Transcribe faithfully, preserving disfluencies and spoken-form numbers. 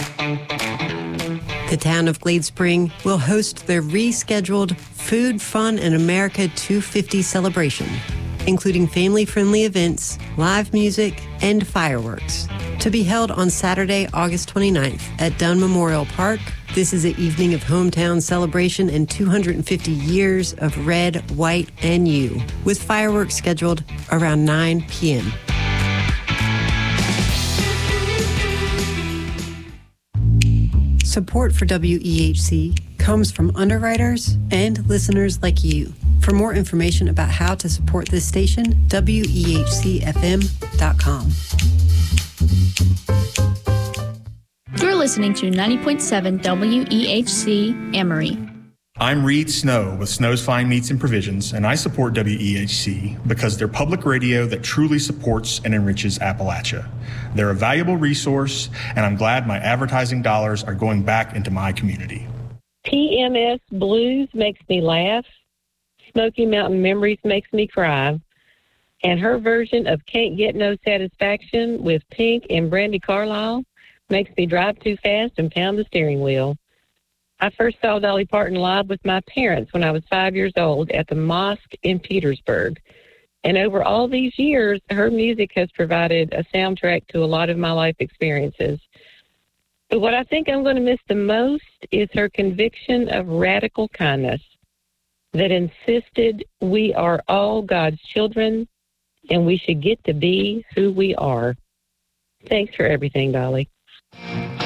The town of Glade Spring will host their rescheduled Food Fun in America two fifty celebration, including family-friendly events, live music, and fireworks. To be held on Saturday, August twenty-ninth at Dunn Memorial Park, this is an evening of hometown celebration and two hundred fifty years of red, white, and you, with fireworks scheduled around nine p.m. Support for W E H C comes from underwriters and listeners like you. For more information about how to support this station, W E H C F M dot com. You're listening to ninety point seven W E H C Emory. I'm Reed Snow with Snow's Fine Meats and Provisions, and I support W E H C because they're public radio that truly supports and enriches Appalachia. They're a valuable resource, and I'm glad my advertising dollars are going back into my community. P M S Blues makes me laugh. Smoky Mountain Memories makes me cry. And her version of Can't Get No Satisfaction with Pink and Brandy Carlisle makes me drive too fast and pound the steering wheel. I first saw Dolly Parton live with my parents when I was five years old at the Mosque in Petersburg. And over all these years, her music has provided a soundtrack to a lot of my life experiences. But what I think I'm going to miss the most is her conviction of radical kindness that insisted we are all God's children and we should get to be who we are. Thanks for everything, Dolly.